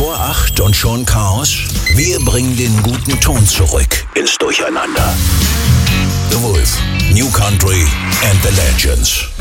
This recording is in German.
vor 8 und schon Chaos? Wir bringen den guten Ton zurück ins Durcheinander. The Wolf, New Country and the Legends.